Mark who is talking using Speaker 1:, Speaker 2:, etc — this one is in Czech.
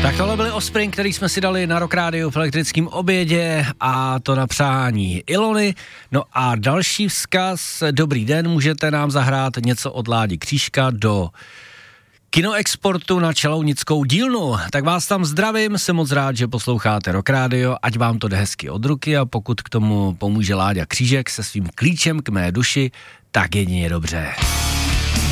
Speaker 1: Tak tohle byly Offspring, který jsme si dali na Rock Radio v elektrickém obědě a to na přání Ilony. No a další vzkaz, dobrý den, můžete nám zahrát něco od Ládi Křížka do Kinoexportu na Čelounickou dílnu. Tak vás tam zdravím, jsem moc rád, že posloucháte Rock Radio, ať vám to jde hezky od ruky a pokud k tomu pomůže Láďa Křížek se svým klíčem k mé duši, tak jedině dobře.